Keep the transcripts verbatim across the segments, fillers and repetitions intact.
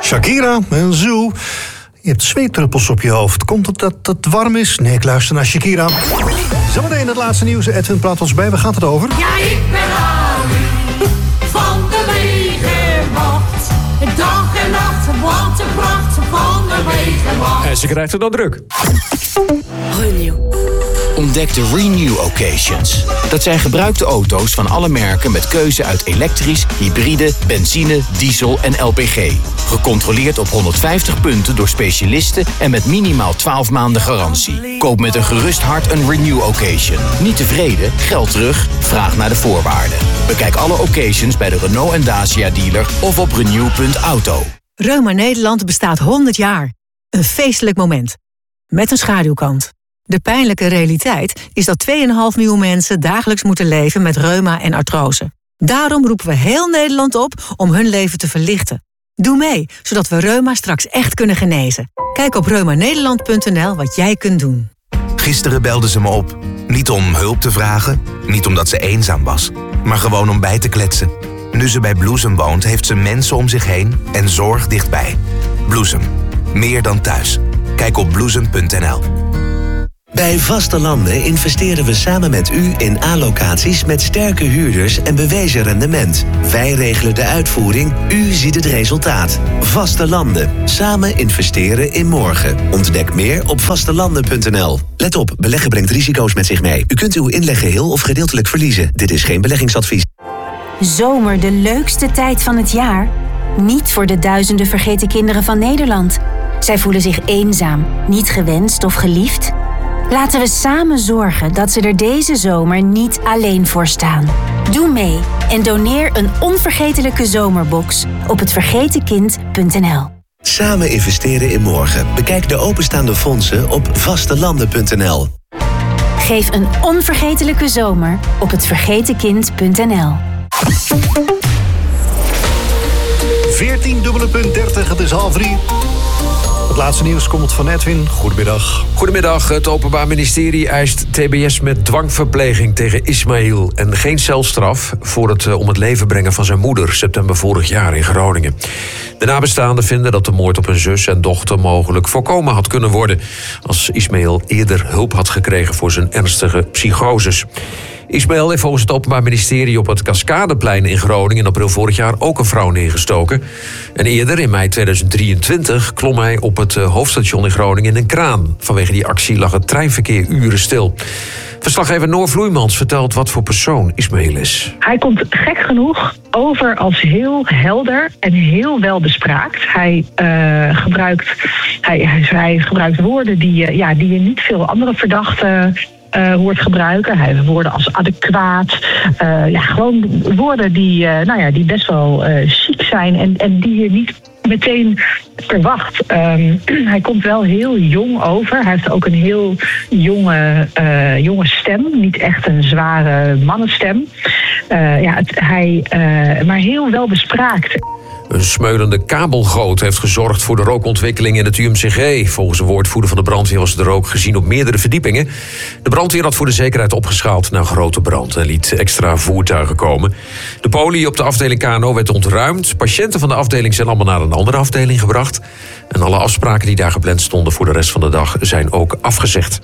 Shakira en Zoo. Je hebt zweetdruppels op je hoofd. Komt het dat het warm is? Nee, ik luister naar Shakira. Zometeen het laatste nieuws. Edwin praat ons bij. Waar gaat het over? Ja, ik ben Ali van de Wegenwacht. Dag en nacht, wat de pracht van de Wegenwacht. En ze krijgt het dan druk. Renew. Ontdek de Renew Occasions. Dat zijn gebruikte auto's van alle merken met keuze uit elektrisch, hybride, benzine, diesel en L P G. Gecontroleerd op honderdvijftig punten door specialisten en met minimaal twaalf maanden garantie. Koop met een gerust hart een Renew Occasion. Niet tevreden? Geld terug? Vraag naar de voorwaarden. Bekijk alle occasions bij de Renault en Dacia dealer of op renew punt auto. Reuma Nederland bestaat honderd jaar. Een feestelijk moment. Met een schaduwkant. De pijnlijke realiteit is dat twee komma vijf miljoen mensen dagelijks moeten leven met reuma en artrose. Daarom roepen we heel Nederland op om hun leven te verlichten. Doe mee, zodat we reuma straks echt kunnen genezen. Kijk op reuma nederland punt n l wat jij kunt doen. Gisteren belde ze me op. Niet om hulp te vragen, niet omdat ze eenzaam was, maar gewoon om bij te kletsen. Nu ze bij Bloesem woont, heeft ze mensen om zich heen en zorg dichtbij. Bloesem. Meer dan thuis. Kijk op bloesem punt n l. Bij Vaste Landen investeren we samen met u in A-locaties met sterke huurders en bewezen rendement. Wij regelen de uitvoering, u ziet het resultaat. Vaste Landen. Samen investeren in morgen. Ontdek meer op vastelanden punt n l. Let op, beleggen brengt risico's met zich mee. U kunt uw inleg geheel of gedeeltelijk verliezen. Dit is geen beleggingsadvies. Zomer de leukste tijd van het jaar? Niet voor de duizenden vergeten kinderen van Nederland. Zij voelen zich eenzaam, niet gewenst of geliefd. Laten we samen zorgen dat ze er deze zomer niet alleen voor staan. Doe mee en doneer een onvergetelijke zomerbox op het vergeten kind punt n l. Samen investeren in morgen. Bekijk de openstaande fondsen op vastelanden punt n l. Geef een onvergetelijke zomer op het vergeten kind punt n l. veertien dubbele punt dertig, het is half drie. Het laatste nieuws komt van Edwin. Goedemiddag. Goedemiddag. Het Openbaar Ministerie eist T B S met dwangverpleging tegen Ismaël. En geen celstraf voor het om het leven brengen van zijn moeder, september vorig jaar in Groningen. De nabestaanden vinden dat de moord op hun zus en dochter mogelijk voorkomen had kunnen worden als Ismaël eerder hulp had gekregen voor zijn ernstige psychoses. Ismaël heeft volgens het Openbaar Ministerie op het Cascadeplein in Groningen in april vorig jaar ook een vrouw neergestoken. En eerder, in mei tweeduizend drieëntwintig, klom hij op het hoofdstation in Groningen in een kraan. Vanwege die actie lag het treinverkeer uren stil. Verslaggever Noor Vloeimans vertelt wat voor persoon Ismaël is. Hij komt gek genoeg over als heel helder en heel welbespraakt. Hij, uh, gebruikt, hij, hij, hij gebruikt woorden die, uh, ja, die je niet veel andere verdachten Uh, hoort gebruiken. Hij heeft woorden als adequaat. Uh, ja, gewoon woorden die, uh, nou ja, die best wel uh, chic zijn en, en die je niet meteen verwacht. Um, hij komt wel heel jong over. Hij heeft ook een heel jonge, uh, jonge stem. Niet echt een zware mannenstem. Uh, ja, het, hij, uh, maar heel welbespraakt. Een smeulende kabelgoot heeft gezorgd voor de rookontwikkeling in het U M C G. Volgens een woordvoerder van de brandweer was de rook gezien op meerdere verdiepingen. De brandweer had voor de zekerheid opgeschaald naar grote brand en liet extra voertuigen komen. De poli op de afdeling K N O werd ontruimd. Patiënten van de afdeling zijn allemaal naar een andere afdeling gebracht. En alle afspraken die daar gepland stonden voor de rest van de dag zijn ook afgezegd.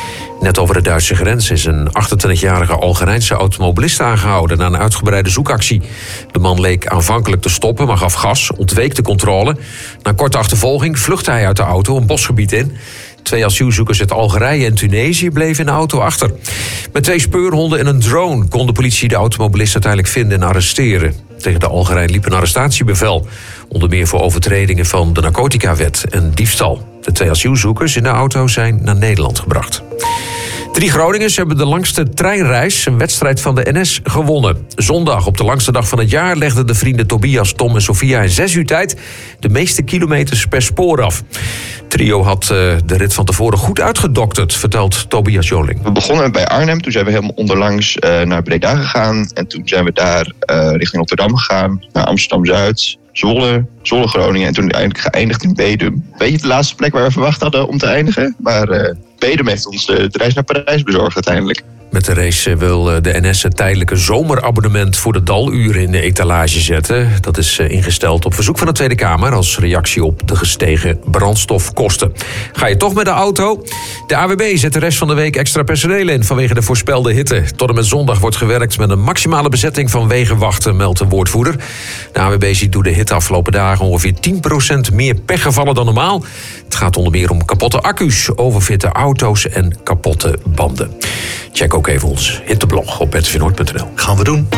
Net over de Duitse grens is een achtentwintigjarige Algerijnse automobilist aangehouden na een uitgebreide zoekactie. De man leek aanvankelijk te stoppen, maar gaf gas, ontweek de controle. Na een korte achtervolging vluchtte hij uit de auto een bosgebied in. Twee asielzoekers uit Algerije en Tunesië bleven in de auto achter. Met twee speurhonden en een drone kon de politie de automobilist uiteindelijk vinden en arresteren. Tegen de Algerijn liep een arrestatiebevel, onder meer voor overtredingen van de narcoticawet en diefstal. De twee asielzoekers in de auto zijn naar Nederland gebracht. Drie Groningers hebben de langste treinreis, een wedstrijd van de N S, gewonnen. Zondag, op de langste dag van het jaar, legden de vrienden Tobias, Tom en Sofia in zes uur tijd de meeste kilometers per spoor af. Het trio had uh, de rit van tevoren goed uitgedokterd, vertelt Tobias Joling. We begonnen bij Arnhem, toen zijn we helemaal onderlangs uh, naar Breda gegaan. En toen zijn we daar uh, richting Rotterdam gegaan, naar Amsterdam-Zuid, Zwolle, Zwolle, Groningen en toen uiteindelijk geëindigd in Bedum. Weet je de laatste plek waar we verwacht hadden om te eindigen? Maar uh, Bedum heeft ons de, de reis naar Parijs bezorgd uiteindelijk. Met de race wil de N S het tijdelijke zomerabonnement voor de daluren in de etalage zetten. Dat is ingesteld op verzoek van de Tweede Kamer als reactie op de gestegen brandstofkosten. Ga je toch met de auto? De A W B zet de rest van de week extra personeel in vanwege de voorspelde hitte. Tot en met zondag wordt gewerkt met een maximale bezetting van wegenwachten, meldt een woordvoerder. De A W B ziet door de hitte afgelopen dagen ongeveer tien procent meer pechgevallen dan normaal. Het gaat onder meer om kapotte accu's, overfitte auto's en kapotte banden. Check ook even ons hitteblog op r t v noord punt n l. Gaan we doen.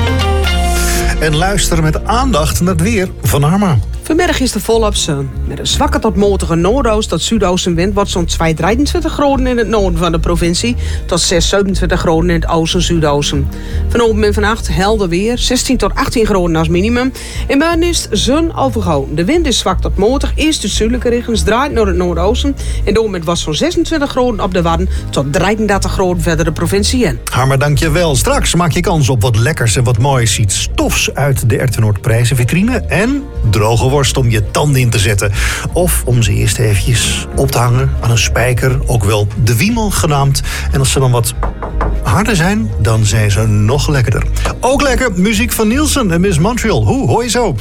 En luisteren met aandacht naar het weer van Arma. Vanmiddag is de volop zon. Met een zwakke tot matige noordoost tot zuidoostenwind wordt zo'n tweehonderddraaientwintig graden in het noorden van de provincie tot zeshonderdzevenentwintig graden in het oosten en zuidoosten. Vanavond en vannacht helder weer, zestien tot achttien graden als minimum. In morgen is zon overgoten. De wind is zwak tot matig, eerst de zuidelijke richtings draait naar het noordoosten. En door met was zo'n zesentwintig graden op de Wadden tot drieëndertig graden verder de provincie in. Harmer, dank je wel. Straks maak je kans op wat lekkers en wat moois. Iets stofs uit de R T Noord prijzenvitrine en droge worst om je tanden in te zetten. Of om ze eerst eventjes op te hangen aan een spijker, ook wel de wiemel genaamd. En als ze dan wat harder zijn, dan zijn ze nog lekkerder. Ook lekker muziek van Nielsen en Miss Montreal. Hoe, hoor je zo?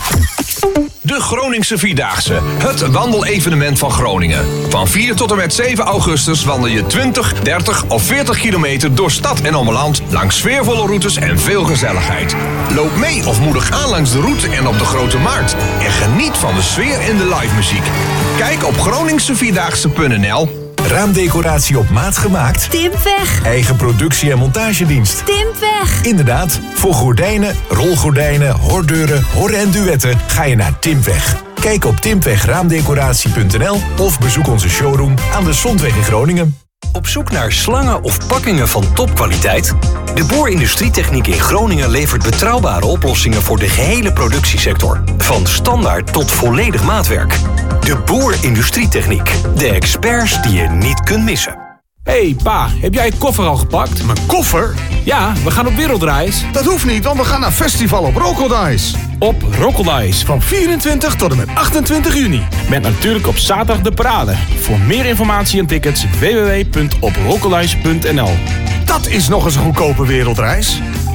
De Groningse Vierdaagse, het wandelevenement van Groningen. Van vier tot en met zeven augustus wandel je twintig, dertig of veertig kilometer door stad en ommeland langs sfeervolle routes en veel gezelligheid. Loop mee of moedig aan langs de route en op de Grote Markt. En geniet van de sfeer en de live muziek. Kijk op groningse vierdaagse punt n l. Raamdecoratie op maat gemaakt? Timpweg. Eigen productie- en montagedienst? Timpweg. Inderdaad, voor gordijnen, rolgordijnen, hordeuren, horren en duetten ga je naar Timpweg. Kijk op timpweg raamdecoratie punt n l of bezoek onze showroom aan de Zondweg in Groningen. Op zoek naar slangen of pakkingen van topkwaliteit? De Boer Industrietechniek in Groningen levert betrouwbare oplossingen voor de gehele productiesector. Van standaard tot volledig maatwerk. De Boer Industrietechniek. De experts die je niet kunt missen. Hey pa, heb jij je koffer al gepakt? Mijn koffer? Ja, we gaan op wereldreis. Dat hoeft niet, want we gaan naar festival op Rokeldice. Op Rokeldice van vierentwintig tot en met achtentwintig juni. Met natuurlijk op zaterdag de parade. Voor meer informatie en tickets w w w punt op rokeldice punt n l. Dat is nog eens een goedkope wereldreis.